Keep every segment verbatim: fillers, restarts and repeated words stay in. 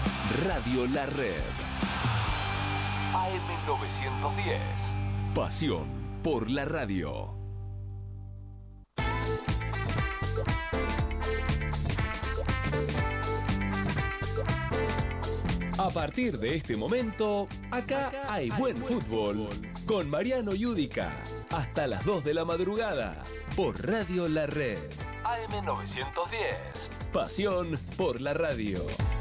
Radio La Red. A M novecientos diez. Pasión por la radio. A partir de este momento, acá, acá hay, hay buen, buen fútbol. fútbol. Con Mariano Yudica. Hasta las dos de la madrugada. Por Radio La Red. A M novecientos diez. Pasión por la radio.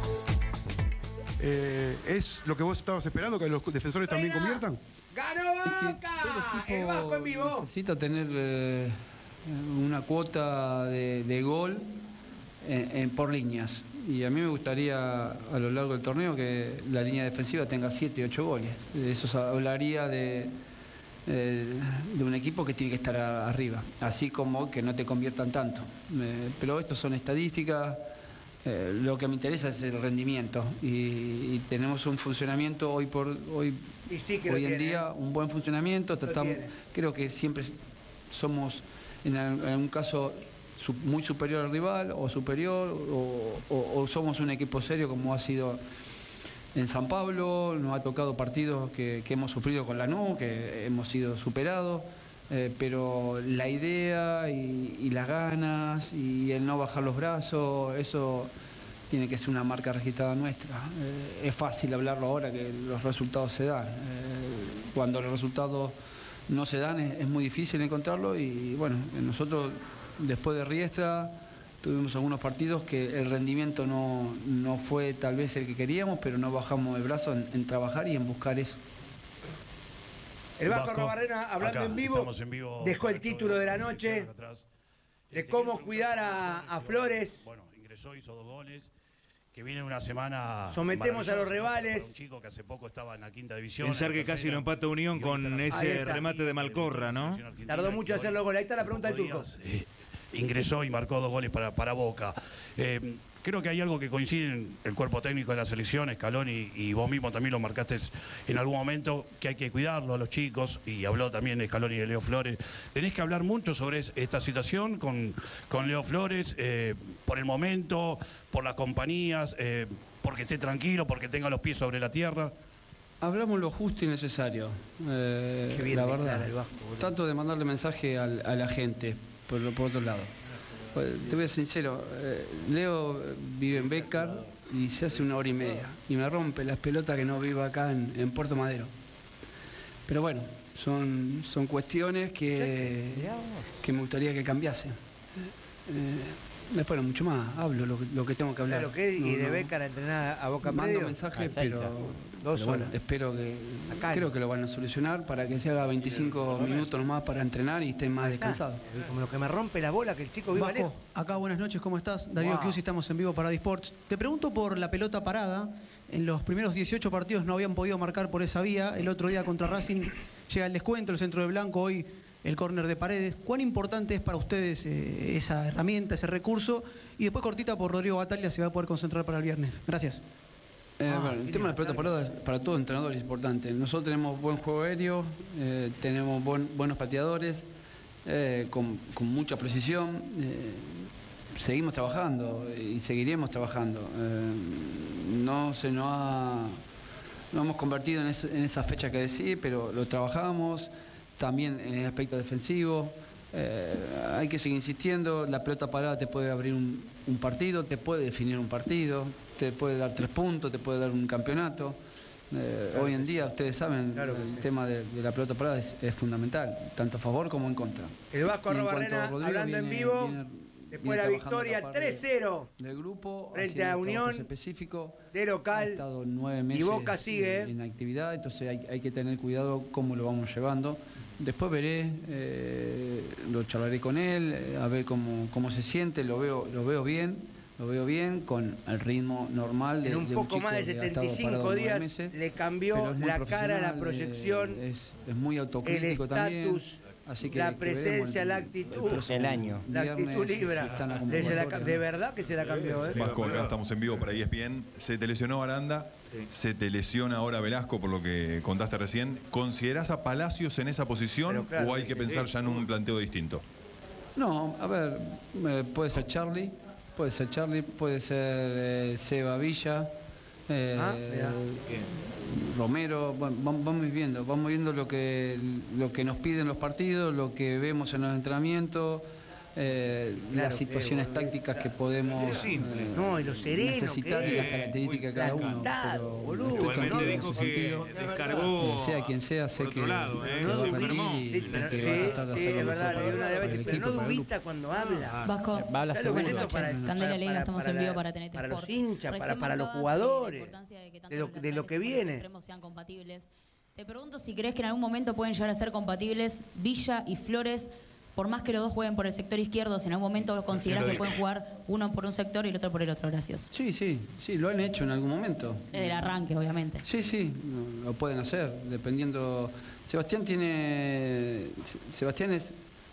Eh, ¿Es lo que vos estabas esperando, que los defensores también conviertan? ¡Ganó Boca! Es que el Vasco en vivo. Necesito tener eh, una cuota de, de gol en, en, por líneas. Y a mí me gustaría a lo largo del torneo que la línea defensiva tenga siete, ocho goles. Eso hablaría de, eh, de un equipo que tiene que estar a, arriba, así como que no te conviertan tanto. Eh, pero esto son estadísticas. Eh, lo que me interesa es el rendimiento y, y tenemos un funcionamiento hoy por hoy, y sí que hoy en tiene, día, un buen funcionamiento. Tratamos, creo que siempre somos en algún caso muy superior al rival o superior o, o, o somos un equipo serio como ha sido en San Pablo. Nos ha tocado partidos que, que hemos sufrido con Lanús, que hemos sido superados. Eh, pero la idea y, y las ganas y el no bajar los brazos, eso tiene que ser una marca registrada nuestra. Eh, es fácil hablarlo ahora que los resultados se dan. Eh, cuando los resultados no se dan es, es muy difícil encontrarlo y bueno, nosotros después de Riestra tuvimos algunos partidos que el rendimiento no, no fue tal vez el que queríamos, pero no bajamos el brazo en, en trabajar y en buscar eso. El Vasco Arrobarrena, hablando acá, en, vivo, en vivo, dejó el título de la noche de cómo cuidar a, a Flores. Bueno, ingresó, hizo dos goles. Que viene una semana. Sometemos a los rivales. Un chico que hace poco estaba en la quinta división. Pensar que casi lo empata Unión con ese remate de Malcorra, ¿no? Tardó mucho en hacerlo gol. Ahí está la pregunta del Turco. Eh, ingresó y marcó dos goles para, para Boca. Eh, creo que hay algo que coincide en el cuerpo técnico de la selección, Scaloni, y vos mismo también lo marcaste en algún momento, que hay que cuidarlo a los chicos, y habló también Scaloni de Leo Flores. Tenés que hablar mucho sobre esta situación con, con Leo Flores, eh, por el momento, por las compañías, eh, porque esté tranquilo, porque tenga los pies sobre la tierra. Hablamos lo justo y necesario. Eh, Qué bien la verdad. El Vasco, trato de mandarle mensaje al, a la gente, por, por otro lado. Te voy a ser sincero, eh, Leo vive en Bécar y se hace una hora y media y me rompe las pelotas que no viva acá en, en Puerto Madero. Pero bueno, son, son cuestiones que, que me gustaría que cambiasen. Eh, después no mucho más, hablo lo, lo que tengo que hablar. Claro, ¿qué? No, y de no. Bécar a entrenar a Boca Mando Medio. mensajes, pero, dos pero bueno, horas. espero que Acá, creo que lo van a solucionar para que se haga veinticinco minutos nomás para entrenar y estén más descansados. Como lo que me rompe la bola que el chico viva Vasco, lejos. acá buenas noches, ¿cómo estás? Darío Wow. Chiusi, estamos en vivo para Disports. Te pregunto por la pelota parada. En los primeros dieciocho partidos no habían podido marcar por esa vía. El otro día contra Racing llega el descuento, el centro de Blanco, hoy el córner de Paredes. ¿Cuán importante es para ustedes eh, esa herramienta, ese recurso? Y después cortita por Rodrigo Bataglia, se va a poder concentrar para el viernes. Gracias. Eh, Ah, bueno, el tema de la pelota parada para todo entrenador es importante. Nosotros tenemos buen juego aéreo, eh, tenemos buen, buenos pateadores, eh, con, con mucha precisión. Eh, seguimos trabajando y seguiremos trabajando. Eh, no se nos ha, no hemos convertido en, es, en esa fecha que decís, pero lo trabajamos también en el aspecto defensivo. Eh, hay que seguir insistiendo. La pelota parada te puede abrir un, un partido, te puede definir un partido, te puede dar tres puntos, te puede dar un campeonato. Eh, Claro hoy en que día, sí. ustedes saben, Claro que el sí. tema de, de la pelota parada es, es fundamental, tanto a favor como en contra. El Vasco Y en Arrobarrena, cuanto a Rodrigo, hablando en viene- vivo, viene- después viene de la trabajando victoria a la par de- tres cero del grupo, frente haciendo a Unión, trabajos específicos, de ha local, estado nueve meses y Boca sigue. en, en actividad, entonces hay, hay que tener cuidado cómo lo vamos llevando. Después veré, eh, lo charlaré con él, eh, a ver cómo, cómo se siente, lo veo, lo veo bien, lo veo bien, con el ritmo normal de, en un de poco chico más de que ha setenta y estado cinco parado nueve días meses, le pero cambió es muy la cara, la profesional, proyección, eh, es, es muy el autocrítico también. estatus, Así que, la que presencia, veremos la el- actitud, próximo El año. la viernes, actitud si libra. están las De, se la- convocatorias, de ¿no? verdad que se la cambió, ¿eh? Vasco, acá estamos en vivo para E S P N. Se te lesionó Aranda, se te lesiona ahora Velasco, por lo que contaste recién. ¿Considerás a Palacios en esa posición Pero claro o hay que que sí, pensar sí. ya en un planteo distinto? No, a ver, eh, puede ser Charlie, puede ser Charlie, puede ser eh, Seba Villa, Eh, Ah, mirá. Romero, bueno, vamos, vamos viendo, vamos viendo lo que, lo que nos piden los partidos, lo que vemos en los entrenamientos, eh, Claro, las situaciones eh, tácticas que podemos Es simple. eh, No, y lo sereno necesitar que y las es. características de Muy cada uno. plantado, Pero boludo. estoy Igualmente tranquilo en dijo ese que sentido. descargó Quien sea quien sea, sé por que, otro lado, ¿eh? que No va se a rendir enfermó. y, Sí, y pero, que sí, va a tratar de sí, hacer es lo verdad, mejor le dio una para, para el diabetes, pero equipo, no para el grupo. dubita cuando habla. Vasco, Va a la ¿Sabes lo que es segunda. esto para- Candela para- Liga, para- estamos para en la- vivo para T N T para los Sports. hinchas, para, Recién para los marcabas, eh, jugadores, la importancia de que tanto de lo, los de lo que laterales como los viene. extremos sean compatibles. Te pregunto si crees que en algún momento pueden llegar a ser compatibles Villa y Flores, por más que los dos jueguen por el sector izquierdo, si en algún momento consideras que pueden jugar uno por un sector y el otro por el otro. Gracias. Sí, sí, sí, lo han hecho en algún momento. Desde el arranque, obviamente. Sí, sí, lo, lo pueden hacer, dependiendo. Sebastián tiene. Sebastián es.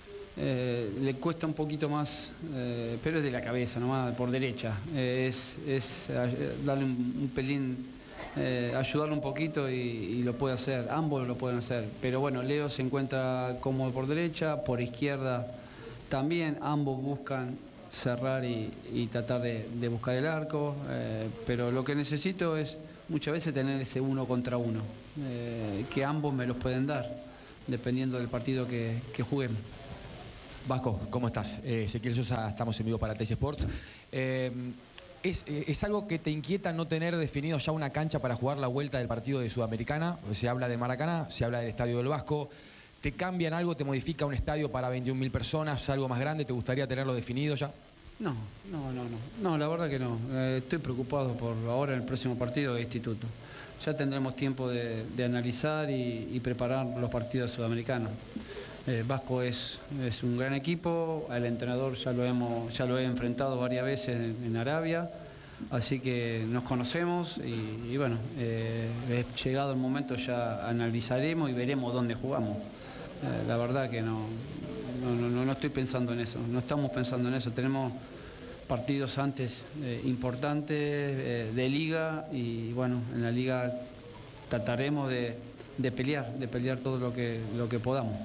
eh, le cuesta un poquito más, eh, pero es de la cabeza nomás, por derecha. Eh, es es eh, darle un, un pelín, eh, ayudarle un poquito y, y lo puede hacer. Ambos lo pueden hacer. Pero bueno, Leo se encuentra cómodo por derecha, por izquierda también. Ambos buscan cerrar y, y tratar de, de buscar el arco, eh, pero lo que necesito es muchas veces tener ese uno contra uno, eh, que ambos me los pueden dar, dependiendo del partido que, que juguemos. Vasco, ¿cómo estás? Eh, Ezequiel Sosa, estamos en vivo para T C Sports. Eh, ¿es, eh, ¿Es algo que te inquieta no tener definido ya una cancha para jugar la vuelta del partido de Sudamericana? Se habla de Maracaná, se habla del Estadio del Vasco. ¿Te cambian algo? ¿Te modifica un estadio para veintiún mil personas? ¿Algo más grande? ¿Te gustaría tenerlo definido ya? No, no, no, no. No, la verdad que no. Eh, estoy preocupado por ahora en el próximo partido de Instituto. Ya tendremos tiempo de, de analizar y, y preparar los partidos sudamericanos. Eh, Vasco es, es un gran equipo, al entrenador ya lo hemos, ya lo he enfrentado varias veces en, en Arabia, así que nos conocemos y, y bueno, eh, es llegado el momento ya analizaremos y veremos dónde jugamos. Eh, la verdad que no, no, no, no estoy pensando en eso, no estamos pensando en eso, tenemos partidos antes eh, importantes eh, de liga y bueno, en la liga trataremos de, de pelear, de pelear todo lo que, lo que podamos.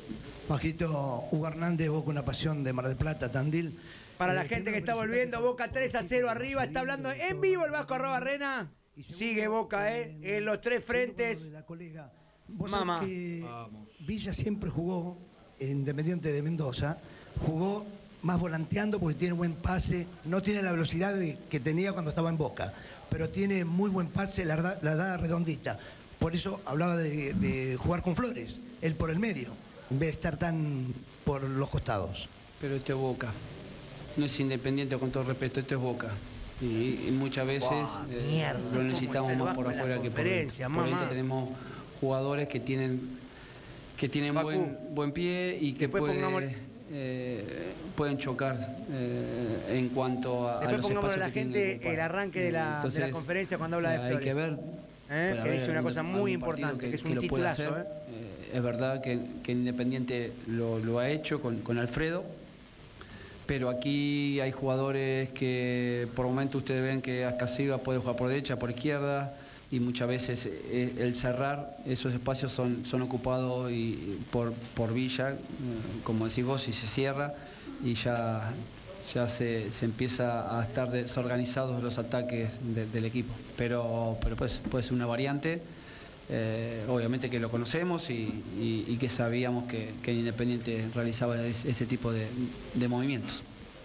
Bajito, Hugo Hernández, Boca Una Pasión de Mar del Plata, Tandil. Para la Eh, gente primero que está felicitarte volviendo, por- Boca tres a cero arriba, está hablando en vivo el Vasco arroba Arena. Sigue Boca, ¿eh? En los tres frentes. De la colega. Vos Mamá. sabés que Villa siempre jugó, en Independiente de Mendoza, jugó más volanteando porque tiene buen pase, no tiene la velocidad de- que tenía cuando estaba en Boca, pero tiene muy buen pase, la, da- la da redondita. Por eso hablaba de, de jugar con Flores, él por el medio, en vez de estar tan por los costados. Pero esto es Boca, no es Independiente, con todo respeto, esto es Boca. Y, y muchas veces Buah, eh, mierda, lo cómo necesitamos está el más por Vasco en la afuera que por, conferencia, por mamá. dentro. Tenemos jugadores que tienen que tienen Facu, buen, buen pie y que después puede, pongamos- eh, pueden chocar eh, en cuanto a, a Después los pongamos a espacios la que tienen gente que ocupar. el arranque de la, de la Entonces, conferencia cuando habla de hay Flores. que ver, ¿Eh? para Que ver dice una cosa algún- muy algún partido importante, que, es un lo pueda titulazo. hacer. ¿eh? Eh, es verdad que, que Independiente lo, lo ha hecho con, con Alfredo, pero aquí hay jugadores que por momento ustedes ven que Ascasiba puede jugar por derecha, por izquierda, y muchas veces eh, el cerrar esos espacios son, son ocupados y, por, por Villa, eh, como decís vos, y se cierra y ya, ya se, se empieza a estar desorganizados los ataques de- del equipo. Pero, pero pues, puede ser una variante. Eh, obviamente que lo conocemos y, y- y que sabíamos que, que Independiente realizaba es- ese tipo de, de movimientos.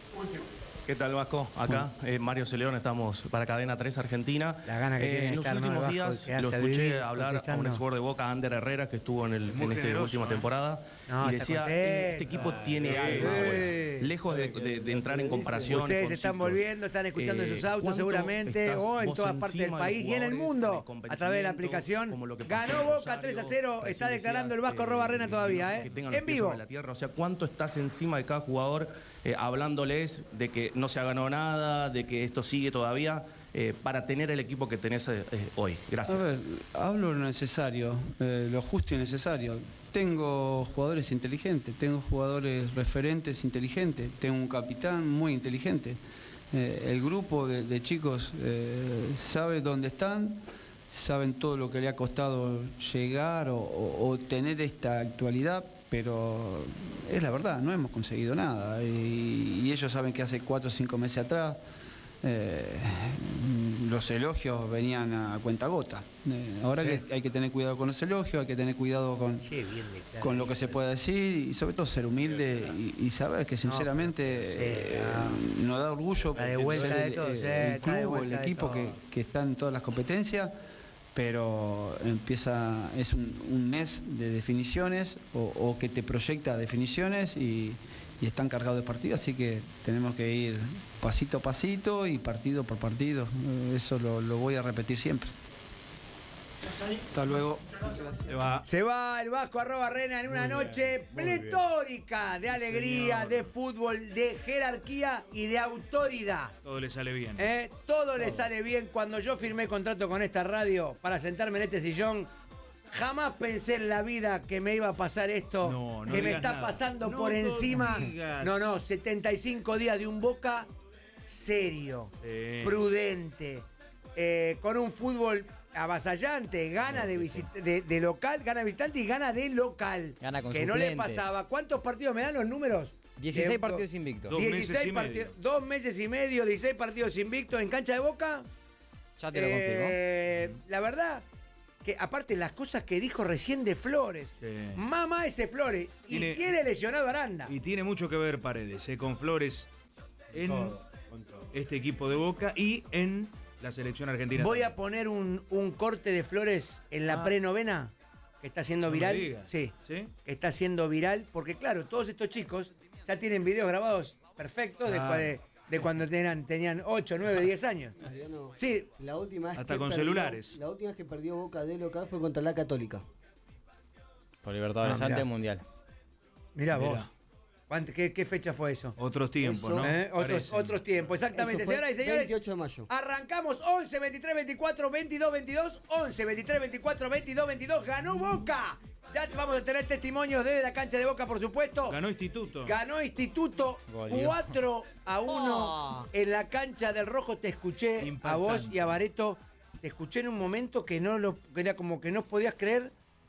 ¿Qué tal, Vasco? Acá, eh, Mario Celeón, estamos para Cadena tres Argentina. La gana que Eh, tiene en de los estar, ¿no? el últimos Vasco, días quedarse lo a escuché vivir hablar a un contestando. ex jugador de Boca, Ander Herrera, que estuvo en, el, Muy en esta generoso, última ¿eh? temporada. No, y está decía, contento. este equipo tiene Eh, algo. eh. Lejos de, de- de entrar en comparación. Ustedes se están volviendo, están escuchando en sus autos seguramente, o en todas partes del país y en el mundo, a través de la aplicación. Ganó Boca tres a cero, está declarando el Vasco arroba Arena todavía, ¿eh? En vivo. La tierra. O sea, ¿cuánto estás encima de cada jugador eh, hablándoles de que no se ha ganado nada, de que esto sigue todavía, eh, para tener el equipo que tenés eh, hoy? Gracias. A ver, hablo lo necesario, eh, lo justo y necesario. Tengo jugadores inteligentes, tengo jugadores referentes inteligentes, tengo un capitán muy inteligente. Eh, el grupo de, de chicos eh, sabe dónde están, saben todo lo que le ha costado llegar o, o- o tener esta actualidad, pero es la verdad, no hemos conseguido nada. Y, y ellos saben que hace cuatro o cinco meses atrás eh, los elogios venían a cuentagota. Eh, ahora sí. que hay que tener cuidado con los elogios, hay que tener cuidado con, con lo que se puede decir y sobre todo ser humilde y, y saber que sinceramente no, eh, no. nos da orgullo de vuelta ser de el, todo, el, sí, el club o el equipo que, que está en todas las competencias, pero empieza, es un, un mes de definiciones o, o que te proyecta definiciones y y están cargados de partidos, así que tenemos que ir pasito a pasito y partido por partido. Eso lo, lo voy a repetir siempre. Hasta luego. Se va. Se va el Vasco arroba Rena en una muy noche bien, pletórica de alegría, señor, de fútbol, de jerarquía y de autoridad. Todo le sale bien. ¿Eh? Todo, Todo le sale bien. Cuando yo firmé contrato con esta radio para sentarme en este sillón, jamás pensé en la vida que me iba a pasar esto, no, no que me está nada. pasando no por encima. Digas. No, no, setenta y cinco días de un Boca serio, sí. prudente, eh, con un fútbol avasallante, gana sí, de, sí. de, de local, gana visitante y gana de local. Gana con que suplentes. No le pasaba. ¿Cuántos partidos me dan los números? dieciséis partidos invictos. Dos dieciséis partidos, dos meses y medio, dieciséis partidos invictos en cancha de Boca. Ya te lo eh, confirmo. La verdad, que aparte las cosas que dijo recién de Flores, sí. mamá ese Flores, y tiene, quiere lesionado a Aranda. Y tiene mucho que ver Paredes, eh, con Flores en todo, con todo. Este equipo de Boca y en la selección argentina. Voy también. a poner un, un corte de Flores en la ah. prenovena, que está siendo no viral. Sí, ¿Sí? Que está siendo viral, porque claro, todos estos chicos ya tienen videos grabados perfectos ah. de, de cuando tenían, tenían ocho, nueve, diez años. Mariano, sí. La última vez Hasta que con perdió, celulares. La última vez que perdió Boca de local fue contra la Católica. Por Libertadores ah, antes Mundial. Mirá vos. ¿Qué, ¿Qué fecha fue eso? Otros tiempos, eso, ¿no? ¿Eh? Otros, otros tiempos, exactamente. Señoras y señores, veintiocho de mayo. Arrancamos once, veintitrés, veinticuatro, veintidós, veintidós. once, veintitrés, veinticuatro, veintidós, veintidós. ¡Ganó Boca! Ya vamos a tener testimonios desde la cancha de Boca, por supuesto. Ganó Instituto. Ganó Instituto cuatro a uno oh. en la cancha del Rojo. Te escuché impactante. A vos y a Bareto. Te escuché en un momento que no lo era como que no podías creer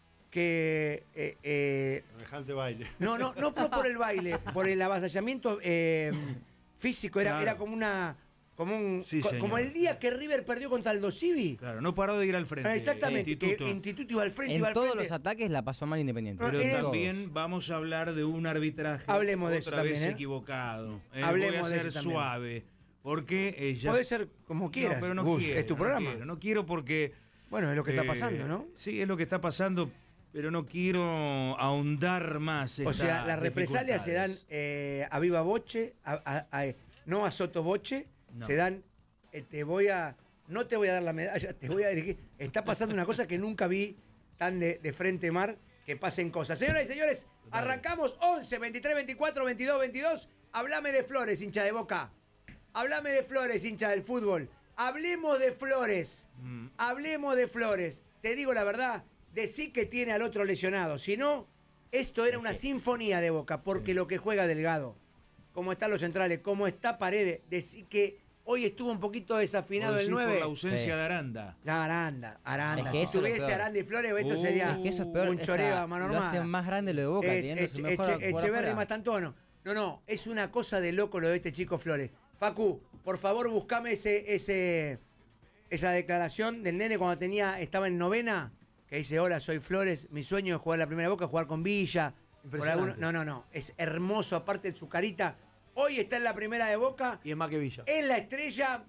que eh, eh, semejante baile. No, no, no, no por el baile, por el avasallamiento eh, físico. Era, claro. era como una. Como un sí, co, como el día que River perdió contra el Civi. Claro, no paró de ir al frente. Exactamente, Instituto. Que Instituto iba al frente. En iba al todos frente. los ataques la pasó mal Independiente. Pero eh, también todos. Vamos a hablar de un arbitraje Hablemos de otra eso vez también, ¿eh? equivocado. Eh, Hablemos voy a ser de eso suave. Porque ella... Puede ser como quieras, no, pero no Gus, quiero, es tu programa. No quiero, no quiero porque... Bueno, es lo que eh, está pasando, ¿no? Sí, es lo que está pasando, pero no quiero ahondar más. O sea, las represalias se dan eh, a viva voce, a, a, a, no a soto voce, no. Se dan... Te voy a, no te voy a dar la medalla, te voy a dirigir. Está pasando una cosa que nunca vi tan de, de frente mar, que pasen cosas. Señoras y señores, arrancamos once, veintitrés, veinticuatro, veintidós, veintidós. Háblame de Flores, hincha de Boca. Háblame de Flores, hincha del fútbol. Hablemos de Flores. Mm. Hablemos de Flores. Te digo la verdad, decí que tiene al otro lesionado. Si no, esto era una sinfonía de Boca, porque lo que juega Delgado, cómo están los centrales, cómo está Paredes, decí que... Hoy estuvo un poquito desafinado el nueve. Por la ausencia sí. de Aranda. No, Aranda, Aranda. Es que si tuviese Aranda y Flores, esto uh, sería es que eso es peor, un choreo a mano armada. Lo hacen más grande lo de Boca. Es, es, Eche, Echeverri más Tantono. No, no, es una cosa de loco lo de este chico Flores. Facu, por favor, buscame ese, ese, esa declaración del nene cuando tenía, estaba en novena, que dice, hola, soy Flores, mi sueño es jugar la primera Boca, jugar con Villa. Por alguno, no, no, no, es hermoso, aparte de su carita. Hoy está en la primera de Boca. Y es más que Villa. Es la estrella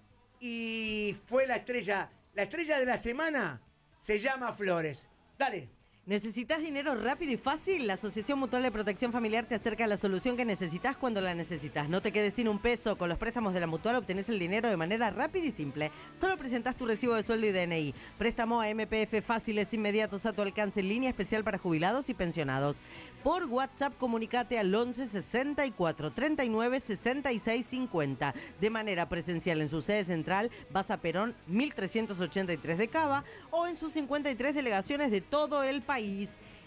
y fue la estrella. La estrella de la semana se llama Flores. Dale. ¿Necesitas dinero rápido y fácil? La Asociación Mutual de Protección Familiar te acerca a la solución que necesitas cuando la necesitas. No te quedes sin un peso. Con los préstamos de la Mutual obtenés el dinero de manera rápida y simple. Solo presentás tu recibo de sueldo y D N I. Préstamo a M P F fáciles, inmediatos, a tu alcance, en línea especial para jubilados y pensionados. Por WhatsApp, comunicate al once sesenta y cuatro, treinta y nueve, sesenta y seis cincuenta. De manera presencial en su sede central, vas a Perón mil trescientos ochenta y tres de Cava, o en sus cincuenta y tres delegaciones de todo el país.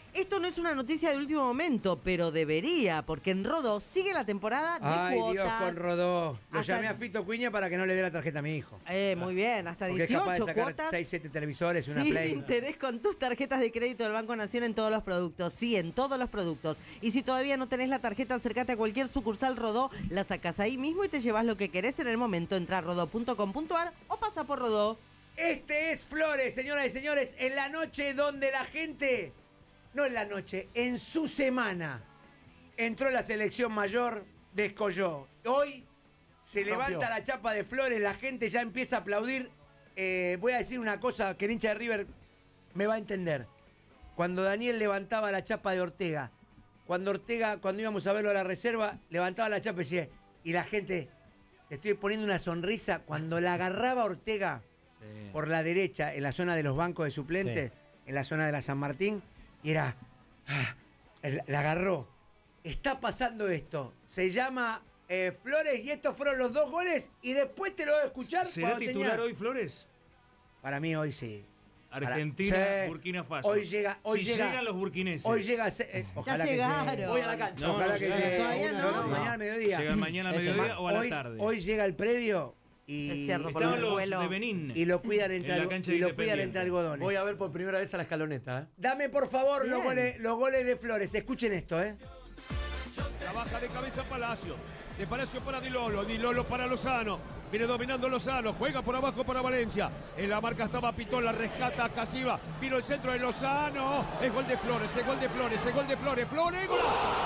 Esto no es una noticia de último momento, pero debería, porque en Rodó sigue la temporada de Ay, cuotas. Dios, con Rodó. Lo Hasta- llamé a Fito Cuña para que no le dé la tarjeta a mi hijo. Eh, muy bien, hasta Porque es capaz de dieciocho sacar cuotas. seis, siete televisores, una Sin Play. interés con tus tarjetas de crédito del Banco Nación en todos los productos. Sí, en todos los productos. Y si todavía no tenés la tarjeta, acércate a cualquier sucursal Rodó, la sacás ahí mismo y te llevas lo que querés en el momento. Entra a rodó punto com punto ar o pasa por Rodó. Este es Flores, señoras y señores, en la noche donde la gente, no en la noche, en su semana, entró la selección mayor, descolló. Hoy se Rompió. levanta la chapa de Flores, la gente ya empieza a aplaudir. Eh, voy a decir una cosa que el hincha de River me va a entender. Cuando Daniel levantaba la chapa de Ortega, cuando Ortega, cuando íbamos a verlo a la reserva, levantaba la chapa y decía, y la gente, te estoy poniendo una sonrisa, cuando la agarraba Ortega por la derecha, en la zona de los bancos de suplentes, en la zona de la San Martín, y era, ah, el- la agarró. Está pasando esto, se llama eh, Flores y estos fueron los dos goles y después te lo voy a escuchar. ¿Será cuando titular tenía- hoy Flores? Para mí hoy sí. Para- Argentina, sí. Burkina Faso. Hoy llega, hoy si llega. llegan los burkineses. Hoy llega, a ser- eh, ojalá que llegaron. llegue. Voy a la cancha. No, Ojalá no, que llegan. llegue. Todavía no, no. no, mañana al mediodía. Llegan mañana al Ese mediodía ma- o a la hoy, tarde. hoy llega el predio y, Es cierto, por Estaban el los vuelo. de Benín. y lo cuidan entre, En la algo- cancha y de lo cuidan Independiente. entre algodones. Voy a ver por primera vez a la escaloneta. ¿eh? Dame por favor los Bien. goles, los goles de Flores. Escuchen esto, ¿eh? Trabaja de cabeza Palacio. De Palacio para Di Lolo. Di Lolo para Lozano. Viene dominando Lozano. Juega por abajo para Valencia. En la marca estaba Pitón. La rescata a Casiva. Vino el centro de Lozano. Es gol de Flores. Es gol de Flores. Es gol de Flores. Flores. ¡Gol!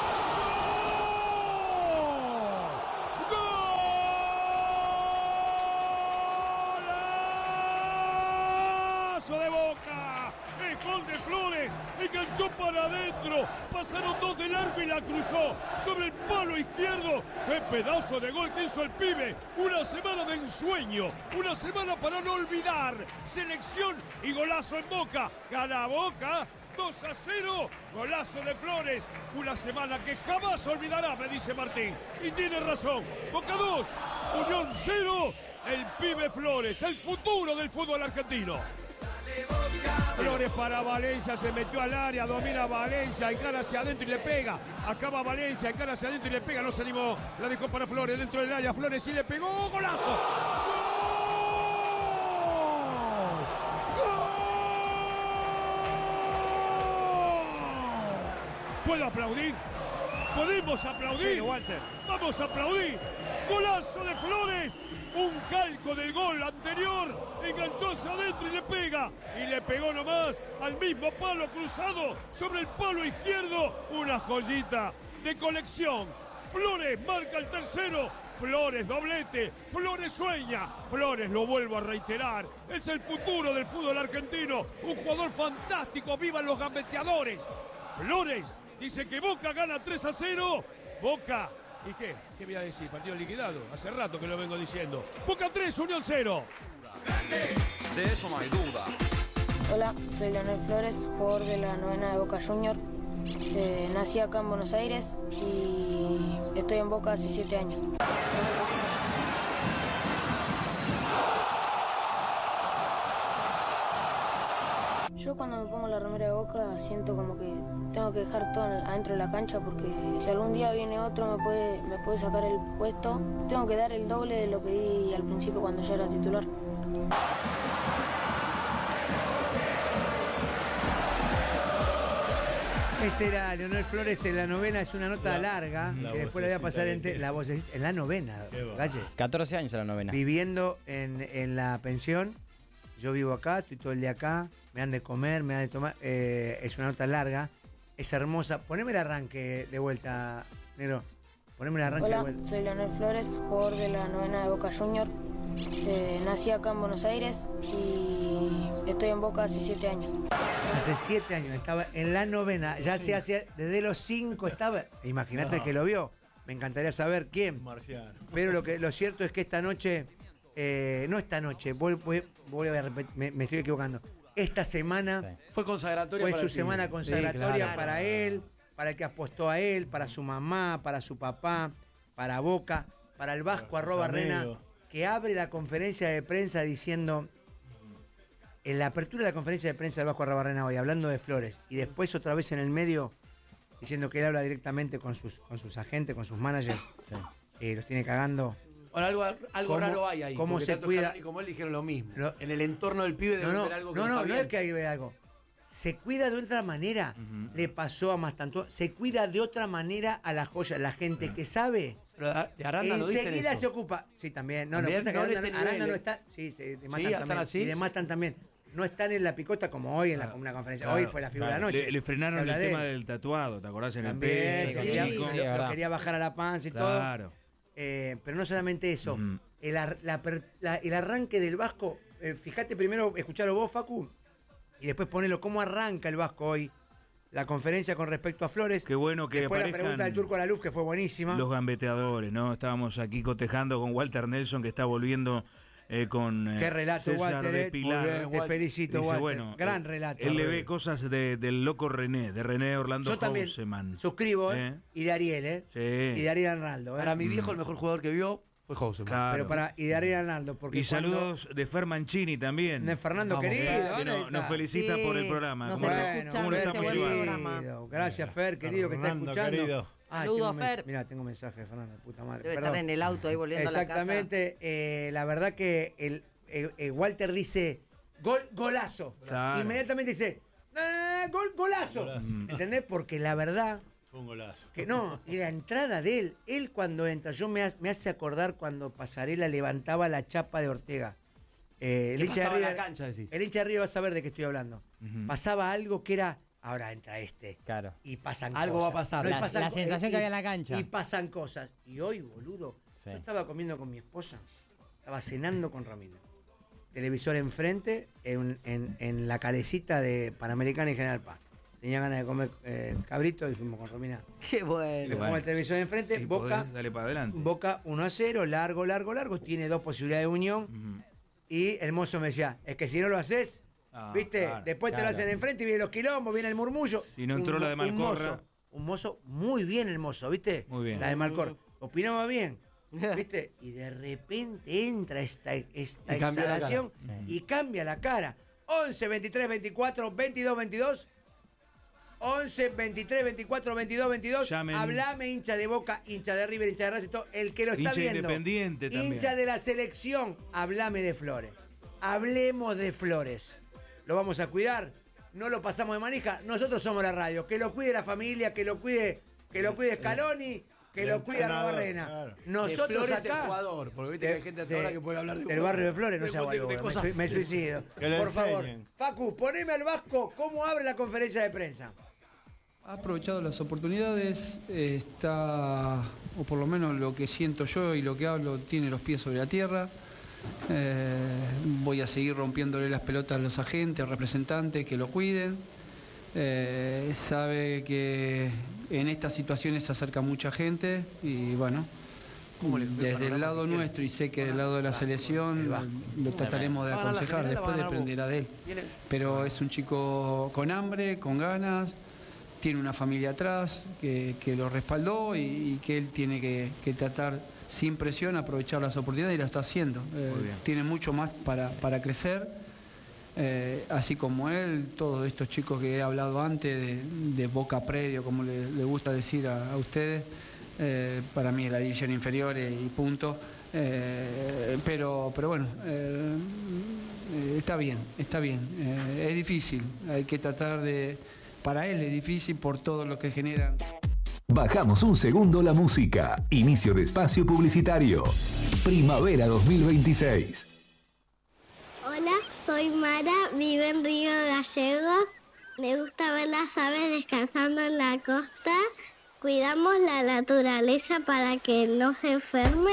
¡Golazo de Boca! ¡Es gol de Flores! Enganchó para adentro. Pasaron dos del arco y la cruzó sobre el palo izquierdo. ¡Qué pedazo de gol que hizo el pibe! Una semana de ensueño. Una semana para no olvidar. Selección y golazo en Boca. Gana Boca. dos a cero. Golazo de Flores. Una semana que jamás olvidará, me dice Martín. Y tiene razón. Boca dos. Unión cero. El pibe Flores. El futuro del fútbol argentino. Flores para Valencia, se metió al área, domina Valencia, encara hacia adentro y le pega. Acaba Valencia, encara hacia adentro y le pega, no se animó. La dejó para Flores, dentro del área, Flores sí le pegó, golazo. ¿Puedo aplaudir? ¿Podemos aplaudir? Sí, Walter. Vamos a aplaudir. Golazo de Flores. Un calco del gol anterior. Enganchó hacia adentro y le pega. Y le pegó nomás al mismo palo cruzado sobre el palo izquierdo. Una joyita de colección. Flores marca el tercero. Flores doblete. Flores sueña. Flores, lo vuelvo a reiterar, es el futuro del fútbol argentino. Un jugador fantástico. ¡Vivan los gambeteadores! Flores dice que Boca gana tres a cero. Boca. ¿Y qué? ¿Qué voy a decir? Partido liquidado. Hace rato que lo vengo diciendo. Boca tres, Unión cero. De eso no hay duda. Hola, soy Leonel Flores, jugador de la novena de Boca Junior. Eh, nací acá en Buenos Aires y estoy en Boca hace siete años. Yo cuando me pongo la remera de Boca siento como que tengo que dejar todo adentro de la cancha porque si algún día viene otro me puede, me puede sacar el puesto. Tengo que dar el doble de lo que di al principio cuando yo era titular. Ese era Leonel Flores en la novena, es una nota La- larga, la que después le voy a pasar en, vocecita te- que- la vocecita, en la novena, Galle. catorce años en la novena. Viviendo en, en la pensión, yo vivo acá, estoy todo el día acá, me dan de comer, me dan de tomar, eh, es una nota larga, es hermosa. Poneme el arranque de vuelta, negro, poneme el arranque de Hola, vuelta. soy Leonel Flores, jugador de la novena de Boca Junior. Eh, nací acá en Buenos Aires y estoy en Boca hace siete años. Hace siete años estaba en la novena, ya se hacía, desde los cinco estaba, imagínate No. que lo vio, me encantaría saber quién. Marciano. Pero lo que lo cierto es que esta noche, eh, no esta noche, voy, voy- voy a repetir, me, me estoy equivocando. Esta semana Fue consagratoria fue para su el semana pibe. consagratoria Sí, claro. para él, para el que apostó a él, para su mamá, para su papá, para Boca, para el Vasco arroba Rena, amigo. que abre la conferencia de prensa diciendo: en la apertura de la conferencia de prensa del Vasco Arrabarrena hoy, hablando de Flores, y después otra vez en el medio, diciendo que él habla directamente con sus, con sus agentes, con sus managers, sí. eh, los tiene cagando. Bueno, algo, algo raro hay ahí. ¿Cómo se cuida? Y como él dijeron lo mismo. Lo, en el entorno del pibe debe no, no, haber algo que no, no, no, está no bien. es que hay que ver algo. Se cuida de otra manera. Uh-huh. Le pasó a Mastantuono. Se cuida de otra manera a la joya. La gente uh-huh. que sabe. Pero de Aranda no dicen enseguida eso. se ocupa. Sí, también. No, también, no, pasa no que Aranda, este Aranda nivel, no eh. está. Sí, se de Matan sí, también. así, y de Matan también. No están en la picota como hoy en la, una conferencia. Claro, hoy fue la figura claro. de la noche. Le, le frenaron el tema del tatuado, ¿te acordás? En también, el pecho, se quería, chico. sí, lo, lo quería bajar a la panza y claro. todo. Claro. Eh, pero no solamente eso. Uh-huh. el, ar, la, la, el arranque del Vasco, eh, fíjate primero, escuchalo vos, Facu, y después ponelo cómo arranca el Vasco hoy. La conferencia con respecto a Flores. Qué bueno que después la pregunta del Turco a la Luz, que fue buenísima. Los gambeteadores, ¿no? Estábamos aquí cotejando con Walter Nelson, que está volviendo eh, con eh, Qué relato, César Walter, de Pilar. Bien, te felicito, Dice, Walter. Bueno, gran eh, relato. Él le ve cosas de, del loco René, de René Orlando Yo también Houseman. suscribo, ¿eh? ¿Eh? Y de Ariel, ¿eh? Sí. Y de Ariel Arnaldo, ¿eh? Para mi viejo, el mejor jugador que vio fue Houseman. Claro. Pero para, y de Ariel Arnaldo. Porque y saludos de Fer Mancini también. De Fernando Vamos, querido. Fer, que no, nos felicita sí, por el programa. Nos ¿Cómo, está bueno, ¿cómo lo estamos llevando? Gracias, Fer, querido, que está escuchando. Querido. Ah, Saludos, Fer. Mira, tengo un mensaje de Fernando, puta madre. Debe Perdón. estar en el auto ahí volviendo a la casa. Exactamente. Eh, la verdad que el, eh, eh, Walter dice gol, golazo. Claro. Inmediatamente dice ah, gol, golazo. golazo. ¿Entendés? Porque la verdad... Un golazo. Que no, y la entrada de él, él cuando entra, yo me, hace, me hace acordar cuando Pasarela levantaba la chapa de Ortega. Eh, el, hincha de River, la cancha, decís? el hincha de River va a saber de qué estoy hablando. Uh-huh. Pasaba algo que era, ahora entra este. Claro. Y pasan algo cosas. va a pasar. No, la, pasan la co- sensación y, que había en la cancha. Y pasan cosas. Y hoy, boludo, sí. Yo estaba comiendo con mi esposa, estaba cenando con Romina. Televisor enfrente, en, en, en la calecita de Panamericana y General Paz. Tenía ganas de comer eh, cabrito y fuimos con Romina. Qué bueno. Le pongo el televisor enfrente, Sí, Boca, podés, dale para adelante. Boca uno a cero, largo, largo, largo, tiene dos posibilidades de unión. Uh-huh. Y el mozo me decía, es que si no lo haces, ah, ¿viste? Claro, Después claro. te lo hacen enfrente y vienen los quilombos, viene el murmullo. Si no entró un, la de Malcorra. Un mozo, un mozo, muy bien el mozo, ¿viste? Muy bien. La de Malcorra. Opinaba bien, ¿viste? Y de repente entra esta, esta Y cambia la exhalación cara. y cambia la cara. once, veintitrés, veinticuatro, veintidós, veintidós. once, veintitrés, veinticuatro, veintidós, veintidós. Llamen. Hablame, hincha de Boca, hincha de River, hincha de Racing, todo, el que lo está Hincha viendo. Independiente también. Hincha de la selección, hablame de Flores. Hablemos de Flores. ¿Lo vamos a cuidar? ¿No lo pasamos de manija? Nosotros somos la radio. Que lo cuide la familia, que lo cuide, que lo cuide Scaloni, que el lo cuide entrenador, Arbarrena. claro. Nosotros de Flores acá. el jugador, porque viste de- que hay gente hasta de- ahora que puede hablar de del barrio de Flores, no de- sea de- de boludo, me, cosas- sui- me suicido. Que lo Por favor, enseñen. Facu, poneme al Vasco cómo abre la conferencia de prensa. Ha aprovechado las oportunidades, eh, está, o por lo menos lo que siento yo y lo que hablo, tiene los pies sobre la tierra. Eh, voy a seguir rompiéndole las pelotas a los agentes, representantes, que lo cuiden. Eh, sabe que en estas situaciones se acerca mucha gente y bueno, desde el lado nuestro y sé que del lado de la selección lo trataremos de Va a ganar la aconsejar, final, la va a después ganar dependerá de él. Viene- Pero es un chico con hambre, con ganas, tiene una familia atrás que, que lo respaldó y, y que él tiene que, que tratar sin presión, aprovechar las oportunidades y lo está haciendo. Eh, Muy bien. tiene mucho más para, para crecer, eh, así como él, todos estos chicos que he hablado antes de, de Boca Predio, como le, le gusta decir a, a ustedes, eh, para mí es la división inferior y punto. Eh, pero, pero bueno, eh, eh, está bien, está bien. Eh, es difícil, hay que tratar de... Para él es difícil por todo lo que generan. Bajamos un segundo la música. Inicio de espacio publicitario. Primavera dos mil veintiséis. Hola, soy Mara, vivo en Río Gallegos. Me gusta ver las aves descansando en la costa. Cuidamos la naturaleza para que no se enferme.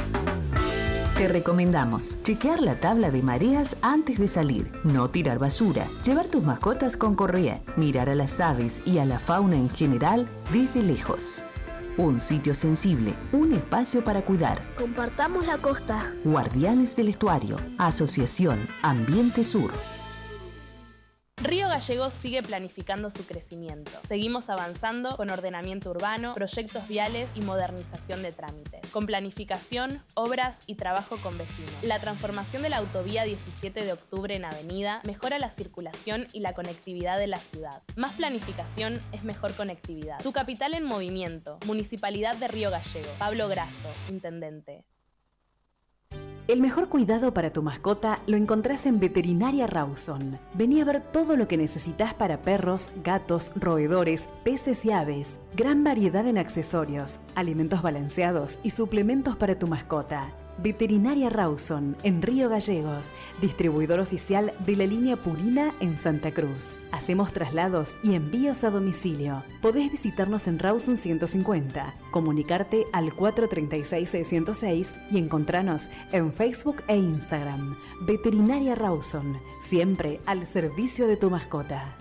Te recomendamos chequear la tabla de mareas antes de salir, no tirar basura, llevar tus mascotas con correa, mirar a las aves y a la fauna en general desde lejos. Un sitio sensible, un espacio para cuidar. Compartamos la costa. Guardianes del Estuario, Asociación Ambiente Sur. Río Gallegos sigue planificando su crecimiento. Seguimos avanzando con ordenamiento urbano, proyectos viales y modernización de trámites. Con planificación, obras y trabajo con vecinos. La transformación de la autovía diecisiete de octubre en avenida mejora la circulación y la conectividad de la ciudad. Más planificación es mejor conectividad. Tu capital en movimiento. Municipalidad de Río Gallegos. Pablo Grasso, intendente. El mejor cuidado para tu mascota lo encontrás en Veterinaria Rawson. Vení a ver todo lo que necesitas para perros, gatos, roedores, peces y aves. Gran variedad en accesorios, alimentos balanceados y suplementos para tu mascota. Veterinaria Rawson, en Río Gallegos, distribuidor oficial de la línea Purina en Santa Cruz. Hacemos traslados y envíos a domicilio. Podés visitarnos en Rawson ciento cincuenta, comunicarte al cuatro tres seis, seis cero seis y encontranos en Facebook e Instagram. Veterinaria Rawson, siempre al servicio de tu mascota.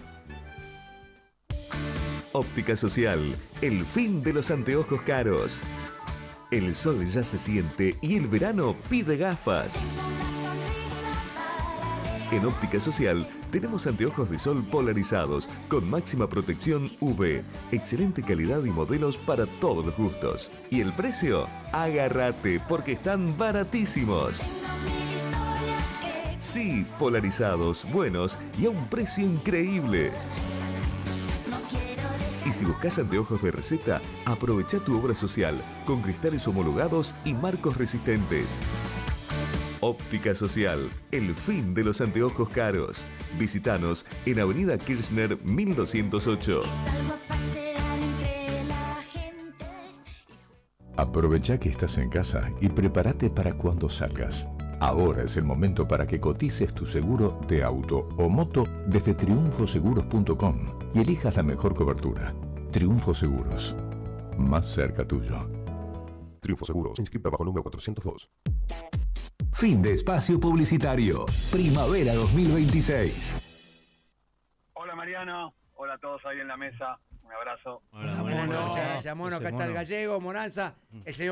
Óptica Social, el fin de los anteojos caros. El sol ya se siente y el verano pide gafas. En Óptica Social tenemos anteojos de sol polarizados con máxima protección U V, excelente calidad y modelos para todos los gustos. ¿Y el precio? Agárrate porque están baratísimos. Sí, polarizados, buenos y a un precio increíble. Y si buscas anteojos de receta, aprovecha tu obra social con cristales homologados y marcos resistentes. Óptica Social, el fin de los anteojos caros. Visítanos en Avenida Kirchner mil doscientos ocho. Aprovecha que estás en casa y prepárate para cuando salgas. Ahora es el momento para que cotices tu seguro de auto o moto desde triunfo seguros punto com y elijas la mejor cobertura. Triunfo Seguros, más cerca tuyo. Triunfo Seguros, inscrita bajo número cuatrocientos dos. Fin de espacio publicitario. Primavera dos mil veintiséis. Hola Mariano, hola a todos ahí en la mesa. Un abrazo. Buenas noches, Mono, acá está el Gallego, Moranza, el señor